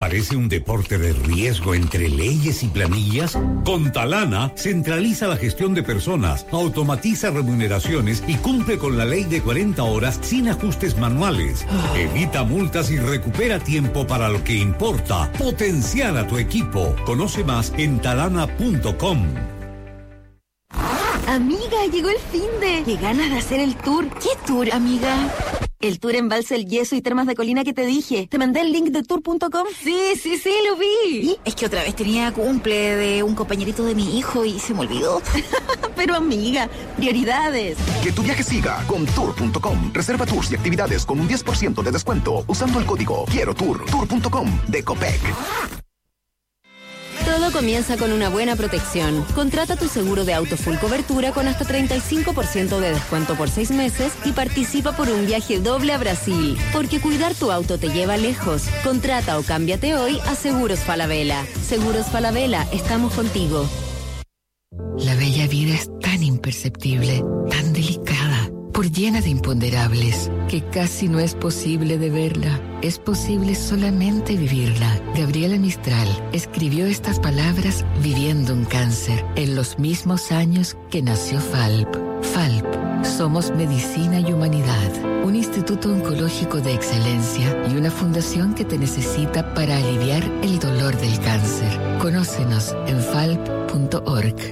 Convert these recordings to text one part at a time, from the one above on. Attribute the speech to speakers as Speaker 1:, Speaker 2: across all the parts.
Speaker 1: parece un deporte de riesgo entre leyes y planillas? Con Talana, centraliza la gestión de personas, automatiza remuneraciones y cumple con la ley de 40 horas sin ajustes manuales. Evita multas y recupera tiempo para lo que importa. Potenciar a tu equipo. Conoce más en talana.com.
Speaker 2: Amiga, llegó el finde. Qué ganas de hacer el tour. ¿Qué tour, amiga? El tour Embalse El Yeso y Termas de Colina que te dije. ¿Te mandé el link de tour.com?
Speaker 3: Sí, lo vi.
Speaker 2: ¿Y?
Speaker 3: Es que otra vez tenía cumple de un compañerito de mi hijo y se me olvidó.
Speaker 2: Pero amiga, prioridades.
Speaker 4: Que tu viaje siga con tour.com. Reserva tours y actividades con un 10% de descuento usando el código Quiero Tour. Tour.com de Copec.
Speaker 5: Todo comienza con una buena protección. Contrata tu seguro de auto full cobertura con hasta 35% de descuento por 6 meses y participa por un viaje doble a Brasil. Porque cuidar tu auto te lleva lejos. Contrata o cámbiate hoy a Seguros Falabella. Seguros Falabella, estamos contigo.
Speaker 6: La bella vida es tan imperceptible, tan delicada, por llena de imponderables, que casi no es posible de verla. Es posible solamente vivirla. Gabriela Mistral escribió estas palabras viviendo un cáncer en los mismos años que nació FALP. FALP, somos medicina y humanidad, un instituto oncológico de excelencia y una fundación que te necesita para aliviar el dolor del cáncer. Conócenos en falp.org.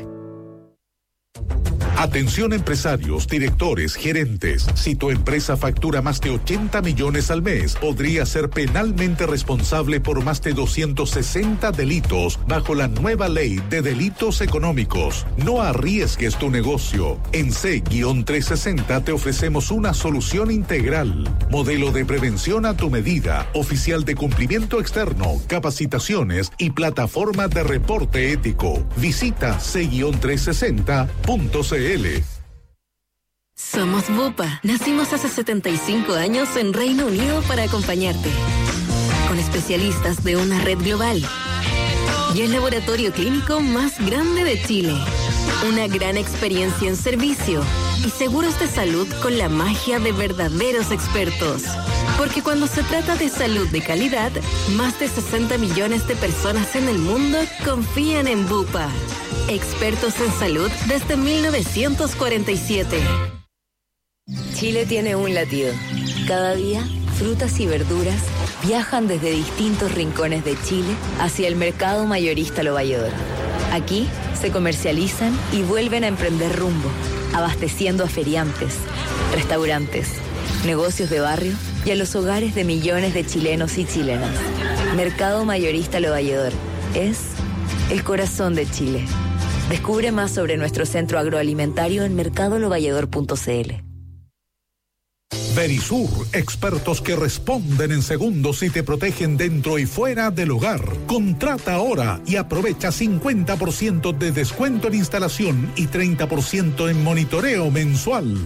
Speaker 7: Atención empresarios, directores, gerentes. Si tu empresa factura más de 80 millones al mes, podría ser penalmente responsable por más de 260 delitos bajo la nueva ley de delitos económicos. No arriesgues tu negocio. En C-360 te ofrecemos una solución integral. Modelo de prevención a tu medida, oficial de cumplimiento externo, capacitaciones y plataforma de reporte ético. Visita C-360.cl.
Speaker 5: Somos Bupa. Nacimos hace 75 años en Reino Unido para acompañarte. Con especialistas de una red global. Y el laboratorio clínico más grande de Chile. Una gran experiencia en servicio. Y seguros de salud con la magia de verdaderos expertos. Porque cuando se trata de salud de calidad, más de 60 millones de personas en el mundo confían en Bupa. Expertos en salud desde 1947.
Speaker 8: Chile tiene un latido. Cada día, frutas y verduras viajan desde distintos rincones de Chile hacia el mercado mayorista Lo Valledor. Aquí se comercializan y vuelven a emprender rumbo, abasteciendo a feriantes, restaurantes, negocios de barrio y a los hogares de millones de chilenos y chilenas. Mercado mayorista Lo Valledor es el corazón de Chile. Descubre más sobre nuestro centro agroalimentario en mercadolovalledor.cl.
Speaker 7: Verisur, expertos que responden en segundos y te protegen dentro y fuera del hogar. Contrata ahora y aprovecha 50% de descuento en instalación y 30% en monitoreo mensual.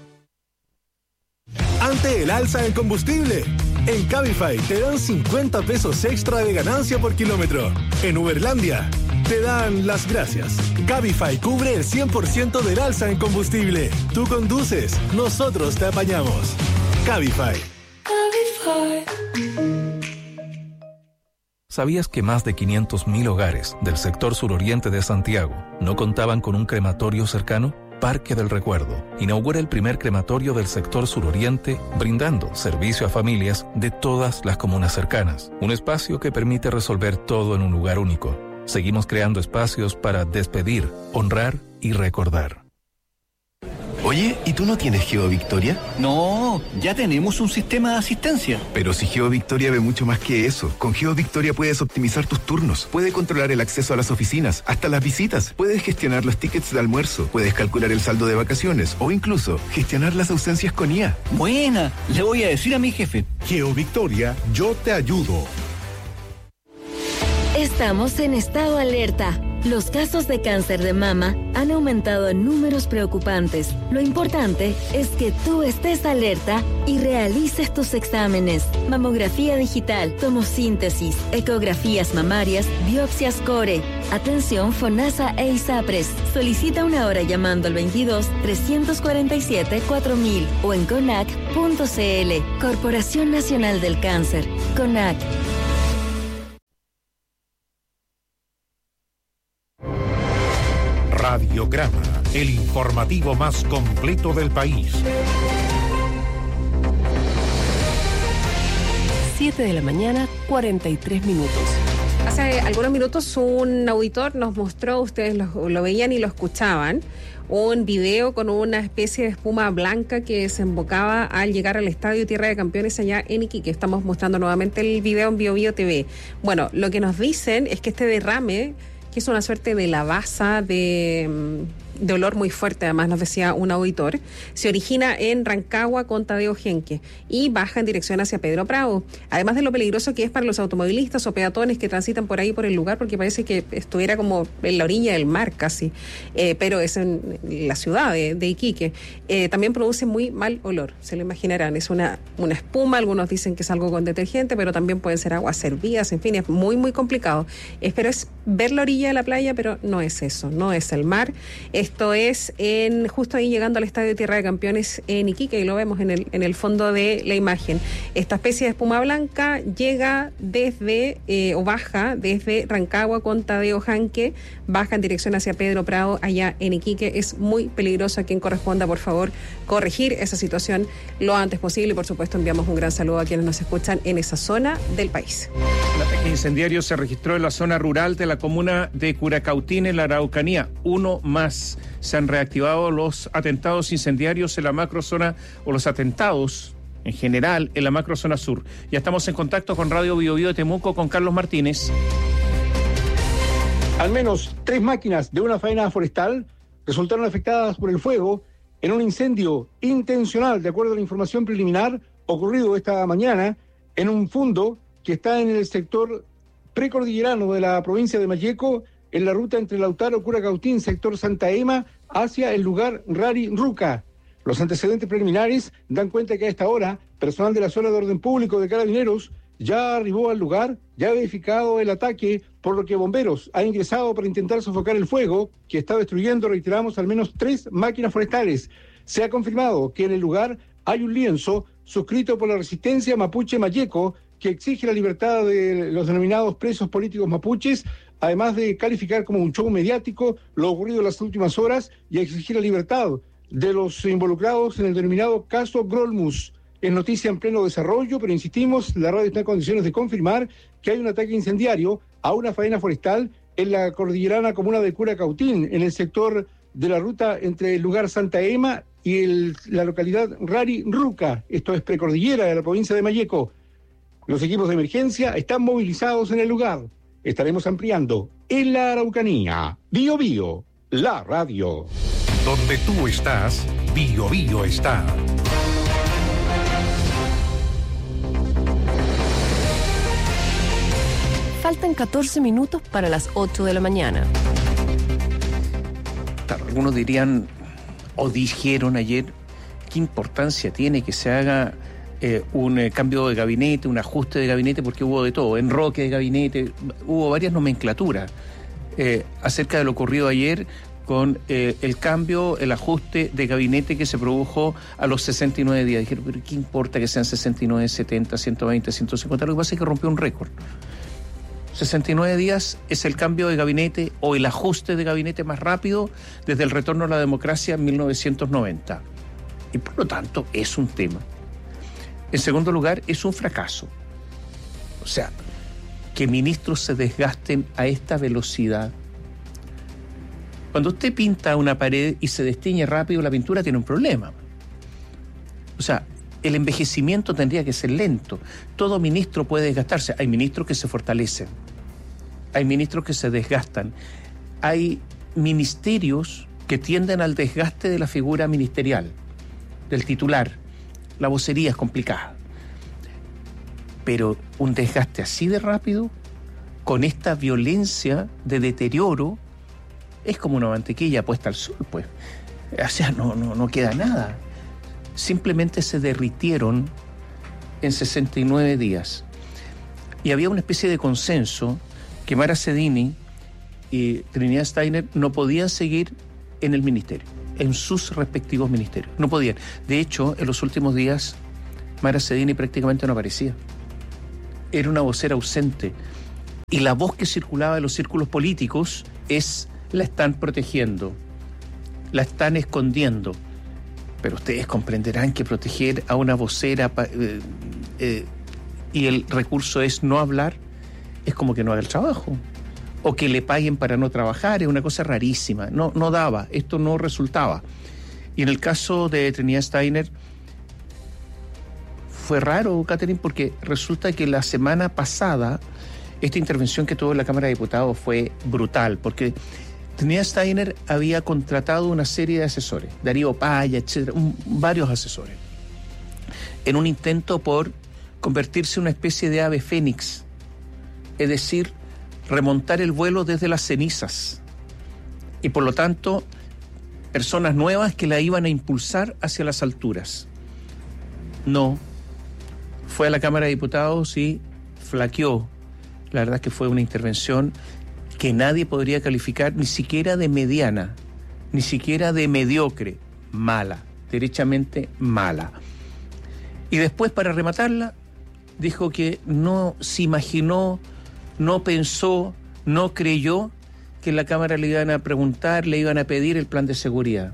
Speaker 9: Ante el alza del combustible, en Cabify te dan 50 pesos extra de ganancia por kilómetro. En Uberlandia te dan las gracias. Cabify cubre el 100% del alza en combustible. Tú conduces, nosotros te apañamos. Cabify.
Speaker 10: ¿Sabías que más de 500.000 hogares del sector suroriente de Santiago no contaban con un crematorio cercano? Parque del Recuerdo inaugura el primer crematorio del sector suroriente, brindando servicio a familias de todas las comunas cercanas. Un espacio que permite resolver todo en un lugar único. Seguimos creando espacios para despedir, honrar y recordar.
Speaker 11: Oye, ¿y tú no tienes GeoVictoria?
Speaker 12: No, ya tenemos un sistema de asistencia.
Speaker 11: Pero si GeoVictoria ve mucho más que eso. Con GeoVictoria puedes optimizar tus turnos, puedes controlar el acceso a las oficinas, hasta las visitas, puedes gestionar los tickets de almuerzo, puedes calcular el saldo de vacaciones o incluso gestionar las ausencias con IA.
Speaker 12: Buena, le voy a decir a mi jefe.
Speaker 7: GeoVictoria, yo te ayudo.
Speaker 2: Estamos en estado alerta. Los casos de cáncer de mama han aumentado en números preocupantes. Lo importante es que tú estés alerta y realices tus exámenes. Mamografía digital, tomosíntesis, ecografías mamarias, biopsias core. Atención FONASA e ISAPRES. Solicita una hora llamando al 22-347-4000 o en CONAC.cl. Corporación Nacional del Cáncer. CONAC.
Speaker 7: Radiograma, el informativo más completo del país.
Speaker 13: 7 de la mañana, 43 minutos.
Speaker 14: Hace algunos minutos un auditor nos mostró, ustedes lo veían y lo escuchaban, un video con una especie de espuma blanca que desembocaba al llegar al Estadio Tierra de Campeones allá en Iquique. Estamos mostrando nuevamente el video en BioBio TV. Bueno, lo que nos dicen es que este derrame, que es una suerte de lavaza de olor muy fuerte, además nos decía un auditor, se origina en Rancagua con Tadeo Genque y baja en dirección hacia Pedro Prado. Además de lo peligroso que es para los automovilistas o peatones que transitan por ahí por el lugar, porque parece que estuviera como en la orilla del mar casi, pero es en la ciudad de Iquique. También produce muy mal olor, se lo imaginarán, es una espuma, algunos dicen que es algo con detergente, pero también pueden ser aguas servidas, en fin, es muy muy complicado. Pero es ver la orilla de la playa, pero no es eso, no es el mar. Esto es justo ahí llegando al Estadio Tierra de Campeones en Iquique, y lo vemos en el fondo de la imagen. Esta especie de espuma blanca llega o baja desde Rancagua con Tadeo Genque, baja en dirección hacia Pedro Prado allá en Iquique. Es muy peligroso. A quien corresponda, por favor, corregir esa situación lo antes posible, y por supuesto enviamos un gran saludo a quienes nos escuchan en esa zona del país.
Speaker 15: El ataque incendiario se registró en la zona rural de la comuna de Curacautín, en la Araucanía. Uno más. Se han reactivado los atentados incendiarios en la macrozona, o los atentados en general en la macrozona sur. Ya estamos en contacto con Radio BioBio de Temuco con Carlos Martínez.
Speaker 16: Al menos 3 máquinas de una faena forestal resultaron afectadas por el fuego en un incendio intencional, de acuerdo a la información preliminar, ocurrido esta mañana en un fundo que está en el sector precordillerano de la provincia de Malleco, en la ruta entre Lautaro, Curacautín, sector Santa Ema, hacia el lugar Rari Ruca. Los antecedentes preliminares dan cuenta que a esta hora, personal de la zona de orden público de Carabineros ya arribó al lugar, ya ha verificado el ataque, por lo que bomberos han ingresado para intentar sofocar el fuego, que está destruyendo, reiteramos, al menos 3 máquinas forestales. Se ha confirmado que en el lugar hay un lienzo suscrito por la resistencia mapuche Malleco, que exige la libertad de los denominados presos políticos mapuches, además de calificar como un show mediático lo ocurrido en las últimas horas y exigir la libertad de los involucrados en el denominado caso Grolmus. Es noticia en pleno desarrollo, pero insistimos, la radio está en condiciones de confirmar que hay un ataque incendiario a una faena forestal en la cordillerana comuna de Curacautín, en el sector de la ruta entre el lugar Santa Ema y la localidad Rari Ruca. Esto es precordillera de la provincia de Malleco. Los equipos de emergencia están movilizados en el lugar. Estaremos ampliando en la Araucanía. BioBio, la radio.
Speaker 7: Donde tú estás, BioBio está.
Speaker 13: Faltan 14 minutos para las 8 de la mañana.
Speaker 15: Algunos dirían, o dijeron ayer, qué importancia tiene que se haga un cambio de gabinete, un ajuste de gabinete, porque hubo de todo, enroque de gabinete, hubo varias nomenclaturas acerca de lo ocurrido ayer con el cambio, el ajuste de gabinete que se produjo a los 69 días. Dijeron, pero ¿qué importa que sean 69, 70, 120, 150? Lo que pasa es que rompió un récord. 69 días es el cambio de gabinete o el ajuste de gabinete más rápido desde el retorno a la democracia en 1990. Y por lo tanto es un tema. En segundo lugar, es un fracaso. O sea, que ministros se desgasten a esta velocidad. Cuando usted pinta una pared y se destiñe rápido la pintura, tiene un problema. O sea, el envejecimiento tendría que ser lento. Todo ministro puede desgastarse. Hay ministros que se fortalecen. Hay ministros que se desgastan. Hay ministerios que tienden al desgaste de la figura ministerial, del titular. La vocería es complicada. Pero un desgaste así de rápido, con esta violencia de deterioro, es como una mantequilla puesta al sol, pues. O sea, no queda nada. Simplemente se derritieron en 69 días. Y había una especie de consenso que Mara Cedini y Trinidad Steiner no podían seguir en el ministerio, en sus respectivos ministerios. No podían. De hecho, en los últimos días, Mara Cedini prácticamente no aparecía. Era una vocera ausente. Y la voz que circulaba en los círculos políticos es: la están protegiendo. la están escondiendo. Pero ustedes comprenderán que proteger a una vocera y el recurso es no hablar, es como que no haga el trabajo. O que le paguen para no trabajar, es una cosa rarísima. No daba, esto no resultaba. Y en el caso de Trinidad Steiner, fue raro, Catherine, porque resulta que la semana pasada esta intervención que tuvo en la Cámara de Diputados fue brutal, porque Trinidad Steiner había contratado una serie de asesores, Darío Paya, etcétera, varios asesores, en un intento por convertirse en una especie de ave fénix, es decir, remontar el vuelo desde las cenizas, y por lo tanto, personas nuevas que la iban a impulsar hacia las alturas. No, fue a la Cámara de Diputados y flaqueó. La verdad es que fue una intervención que nadie podría calificar ni siquiera de mediana, ni siquiera de mediocre, mala, derechamente mala. Y después, para rematarla, dijo que no se imaginó, no pensó, no creyó que en la Cámara le iban a preguntar, le iban a pedir el plan de seguridad.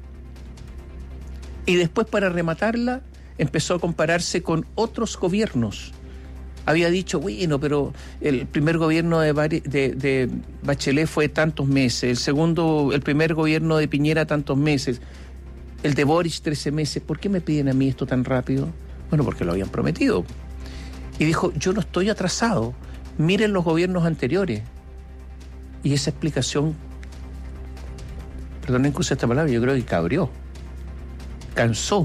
Speaker 15: Y después, para rematarla, empezó a compararse con otros gobiernos. Había dicho, bueno, pero el primer gobierno de Bachelet fue tantos meses, el primer gobierno de Piñera tantos meses, el de Boric 13 meses. ¿Por qué me piden a mí esto tan rápido? Bueno, porque lo habían prometido. Y dijo, yo no estoy atrasado, miren los gobiernos anteriores. Y esa explicación, perdonen que use esta palabra, yo creo que cabrió, cansó,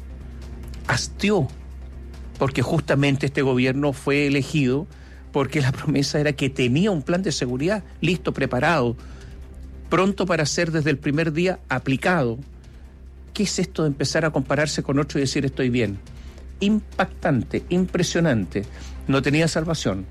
Speaker 15: hastió, porque justamente este gobierno fue elegido porque la promesa era que tenía un plan de seguridad listo, preparado, pronto para ser desde el primer día aplicado. ¿Qué es esto de empezar a compararse con otro y decir estoy bien? Impactante, impresionante. No tenía salvación.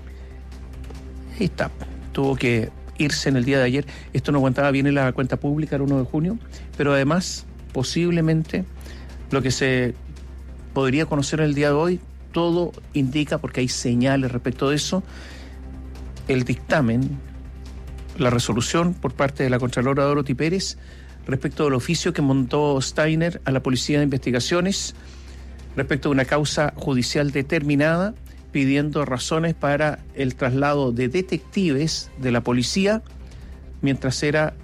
Speaker 15: Ahí está. Tuvo que irse en el día de ayer. Esto no aguantaba bien en la cuenta pública el 1 de junio, pero además, posiblemente, lo que se podría conocer el día de hoy, todo indica, porque hay señales respecto de eso, el dictamen, la resolución por parte de la Contralora Dorothy Pérez respecto del oficio que montó Steiner a la Policía de Investigaciones respecto de una causa judicial determinada, pidiendo razones para el traslado de detectives de la policía mientras era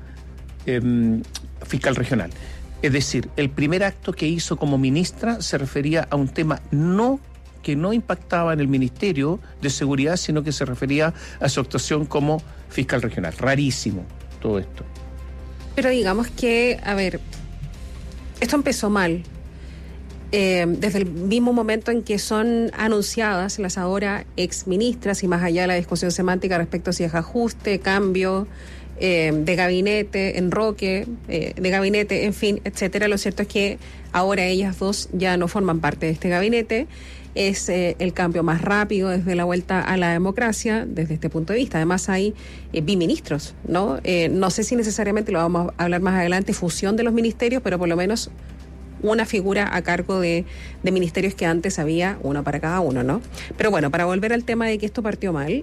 Speaker 15: fiscal regional. Es decir, el primer acto que hizo como ministra se refería a un tema que no impactaba en el Ministerio de Seguridad, sino que se refería a su actuación como fiscal regional. Rarísimo todo esto.
Speaker 14: Pero digamos que, a ver, esto empezó mal. Desde el mismo momento en que son anunciadas las ahora exministras, y más allá de la discusión semántica respecto a si es ajuste, cambio de gabinete, enroque de gabinete, en fin, etcétera. Lo cierto es que ahora ellas dos ya no forman parte de este gabinete. Es el cambio más rápido desde la vuelta a la democracia, desde este punto de vista. Además hay biministros, ¿no? No sé si necesariamente, lo vamos a hablar más adelante, fusión de los ministerios, pero por lo menos una figura a cargo de ministerios que antes había uno para cada uno, ¿no? Pero bueno, para volver al tema de que esto partió mal,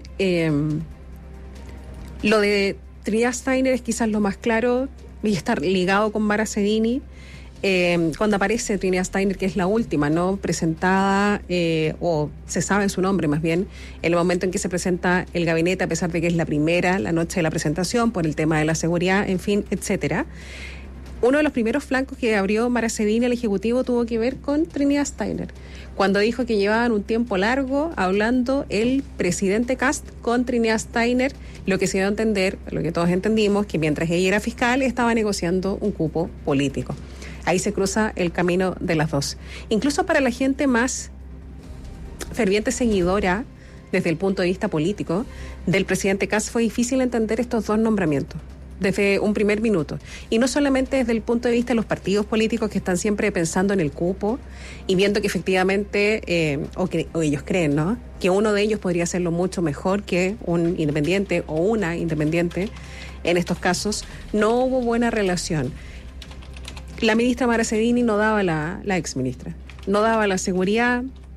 Speaker 14: lo de Trinidad Steiner es quizás lo más claro y estar ligado con Mara Cedini. Cuando aparece Trinidad Steiner, que es la última, ¿no? Presentada, o se sabe su nombre más bien, en el momento en que se presenta el gabinete, a pesar de que es la primera, la noche de la presentación, por el tema de la seguridad, en fin, etcétera. Uno de los primeros flancos que abrió Mara Cedini al Ejecutivo tuvo que ver con Trinidad Steiner, cuando dijo que llevaban un tiempo largo hablando el presidente Kast con Trinidad Steiner, lo que se dio a entender, lo que todos entendimos, que mientras ella era fiscal estaba negociando un cupo político. Ahí se cruza el camino de las dos. Incluso para la gente más ferviente seguidora, desde el punto de vista político, del presidente Kast, fue difícil entender estos dos nombramientos desde un primer minuto. Y no solamente desde el punto de vista de los partidos políticos que están siempre pensando en el cupo y viendo que efectivamente, o ellos creen, ¿no?, que uno de ellos podría hacerlo mucho mejor que un independiente o una independiente. En estos casos no hubo buena relación. La ministra Mara Cedini no daba la exministra, no daba la seguridad,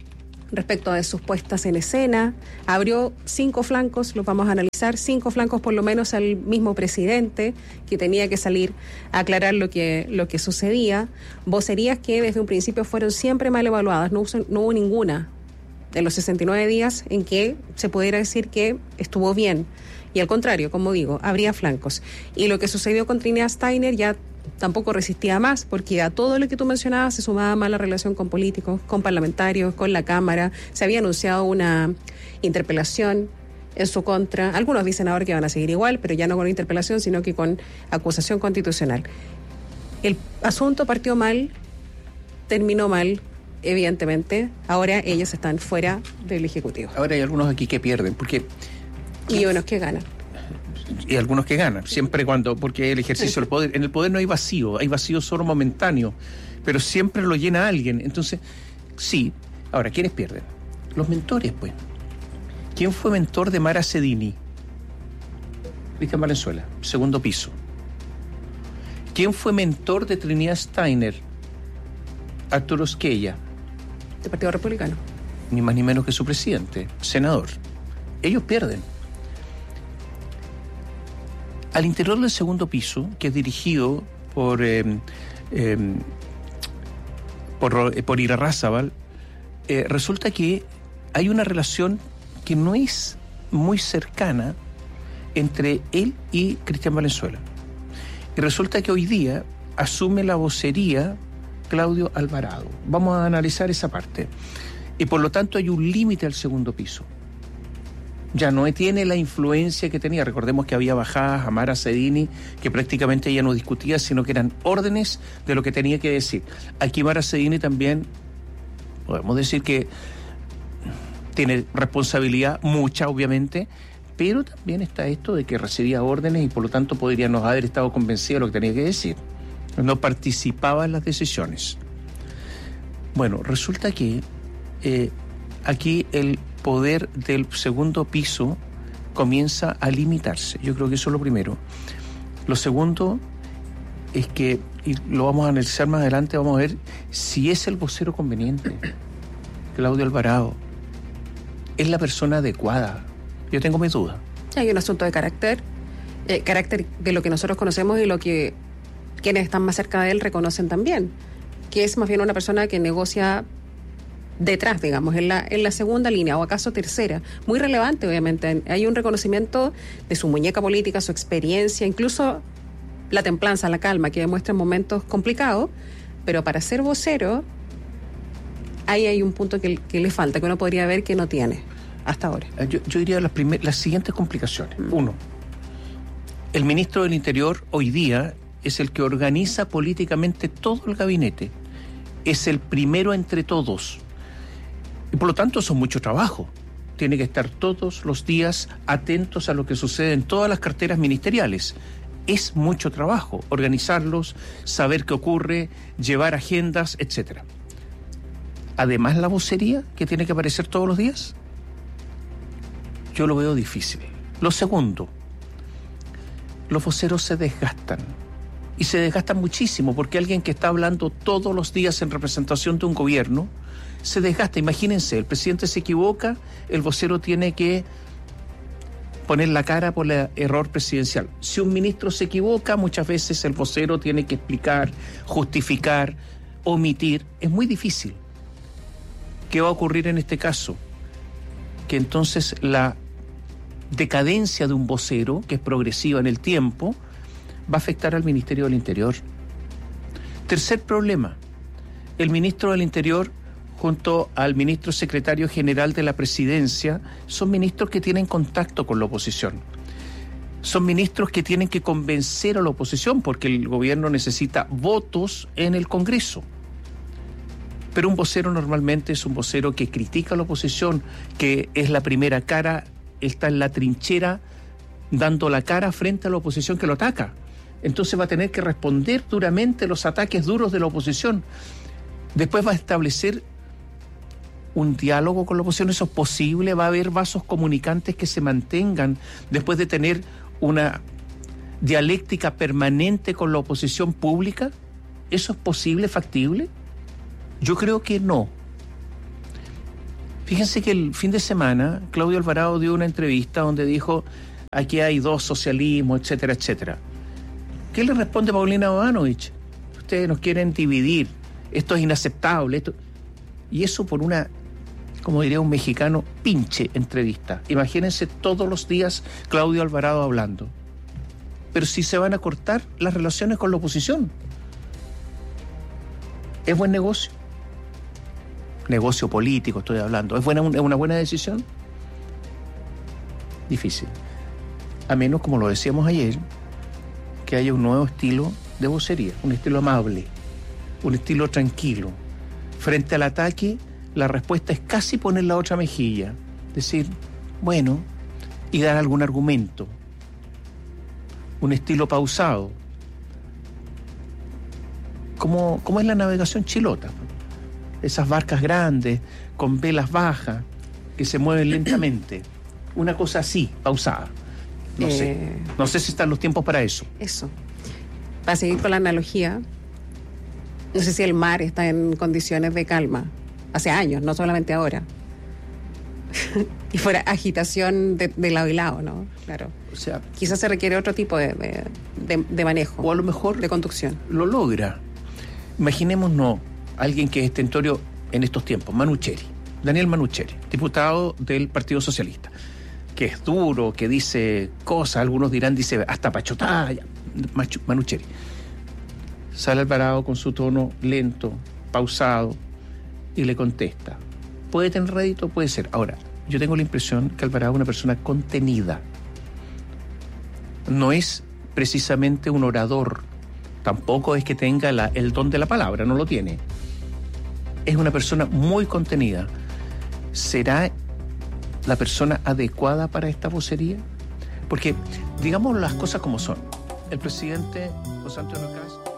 Speaker 14: respecto de sus puestas en escena. Abrió 5 flancos, los vamos a analizar, 5 flancos por lo menos al mismo presidente, que tenía que salir a aclarar lo que sucedía. Vocerías que desde un principio fueron siempre mal evaluadas, no hubo ninguna de los 69 días en que se pudiera decir que estuvo bien. Y al contrario, como digo, habría flancos. Y lo que sucedió con Trinidad Steiner ya tampoco resistía más, porque a todo lo que tú mencionabas se sumaba mala relación con políticos, con parlamentarios, con la Cámara. Se había anunciado una interpelación en su contra. Algunos dicen ahora que van a seguir igual, pero ya no con interpelación, sino que con acusación constitucional. El asunto partió mal, terminó mal, evidentemente. Ahora ellos están fuera del Ejecutivo.
Speaker 15: Ahora hay algunos aquí que pierden, porque...
Speaker 14: Y unos que ganan.
Speaker 15: Y algunos que ganan, siempre porque el ejercicio del poder, en el poder no hay vacío solo momentáneo, pero siempre lo llena alguien. Entonces, sí. Ahora, ¿quiénes pierden? Los mentores, pues. ¿Quién fue mentor de Mara Cedini? Cristian Valenzuela, segundo piso. ¿Quién fue mentor de Trinidad Steiner? Arturo Esquella.
Speaker 14: Del Partido Republicano.
Speaker 15: Ni más ni menos que su presidente, senador. Ellos pierden. Al interior del segundo piso, que es dirigido por Irarrázaval, resulta que hay una relación que no es muy cercana entre él y Cristian Valenzuela. Y resulta que hoy día asume la vocería Claudio Alvarado. Vamos a analizar esa parte. Y por lo tanto hay un límite al segundo piso. Ya no tiene la influencia que tenía. Recordemos que había bajadas a Mara Cedini, que prácticamente ella no discutía, sino que eran órdenes de lo que tenía que decir. Aquí Mara Cedini también, podemos decir que tiene responsabilidad, mucha obviamente, pero también está esto de que recibía órdenes y por lo tanto podría no haber estado convencida de lo que tenía que decir. No participaba en las decisiones. Bueno, resulta que aquí el poder del segundo piso comienza a limitarse. Yo creo que eso es lo primero. Lo segundo es que, y lo vamos a analizar más adelante, vamos a ver si es el vocero conveniente. Claudio Alvarado es la persona adecuada. Yo tengo mis dudas.
Speaker 14: Hay un asunto de carácter de lo que nosotros conocemos y lo que quienes están más cerca de él reconocen también, que es más bien una persona que negocia detrás, digamos, en la segunda línea, o acaso tercera. Muy relevante, obviamente. Hay un reconocimiento de su muñeca política, su experiencia, incluso la templanza, la calma que demuestra en momentos complicados, pero para ser vocero, ahí hay un punto que le falta, que uno podría ver que no tiene hasta ahora.
Speaker 15: Yo diría las siguientes complicaciones. Uno, el ministro del Interior hoy día es el que organiza políticamente todo el gabinete. Es el primero entre todos. Y por lo tanto eso es mucho trabajo. Tiene que estar todos los días atentos a lo que sucede en todas las carteras ministeriales. Es mucho trabajo organizarlos, saber qué ocurre, llevar agendas, etcétera. Además, la vocería que tiene que aparecer todos los días, yo lo veo difícil. Lo segundo, los voceros se desgastan. Y se desgastan muchísimo, porque alguien que está hablando todos los días en representación de un gobierno se desgasta. Imagínense, el presidente se equivoca, el vocero tiene que poner la cara por el error presidencial. Si un ministro se equivoca, muchas veces el vocero tiene que explicar, justificar, omitir. Es muy difícil. ¿Qué va a ocurrir en este caso? Que entonces la decadencia de un vocero, que es progresiva en el tiempo, va a afectar al Ministerio del Interior. Tercer problema, el ministro del Interior junto al ministro secretario general de la Presidencia son ministros que tienen contacto con la oposición. Son ministros que tienen que convencer a la oposición porque el gobierno necesita votos en el Congreso. Pero un vocero normalmente es un vocero que critica a la oposición, que es la primera cara, está en la trinchera dando la cara frente a la oposición que lo ataca. Entonces va a tener que responder duramente los ataques duros de la oposición. Después va a establecer un diálogo con la oposición. ¿Eso es posible? ¿Va a haber vasos comunicantes que se mantengan después de tener una dialéctica permanente con la oposición pública? ¿Eso es posible, factible? Yo creo que no. Fíjense que el fin de semana Claudio Alvarado dio una entrevista donde dijo: aquí hay dos socialismos, etcétera, etcétera. ¿Qué le responde Paulina Bodanovich? Ustedes nos quieren dividir, esto es inaceptable, esto... Y eso por una, como diría un mexicano, pinche entrevista. Imagínense todos los días Claudio Alvarado hablando. Pero si se van a cortar las relaciones con la oposición. ¿Es buen negocio? Negocio político estoy hablando. ¿Es una buena decisión? Difícil. A menos, como lo decíamos ayer, que haya un nuevo estilo de vocería, un estilo amable, un estilo tranquilo. Frente al ataque, la respuesta es casi poner la otra mejilla, decir, bueno, y dar algún argumento. Un estilo pausado. ¿Cómo es la navegación chilota? Esas barcas grandes, con velas bajas, que se mueven lentamente. Una cosa así, pausada. No sé si están los tiempos para eso.
Speaker 14: Eso. Para seguir con la analogía, no sé si el mar está en condiciones de calma. Hace años, no solamente ahora. Y fuera agitación de lado y lado, ¿no? Claro.
Speaker 15: O sea,
Speaker 14: quizás se requiere otro tipo de manejo.
Speaker 15: O a lo mejor
Speaker 14: de conducción.
Speaker 15: Lo logra. Imaginémonos alguien que es tentorio en estos tiempos, Manucheri, Daniel Manucheri, diputado del Partido Socialista, que es duro, que dice cosas, algunos dirán, dice hasta pachotalla, Manucheri. Sale Alvarado con su tono lento, pausado, y le contesta. ¿Puede tener rédito? Puede ser. Ahora, yo tengo la impresión que Alvarado es una persona contenida. No es precisamente un orador. Tampoco es que tenga el don de la palabra, no lo tiene. Es una persona muy contenida. ¿Será la persona adecuada para esta vocería? Porque, digamos las cosas como son. El presidente José Antonio Kast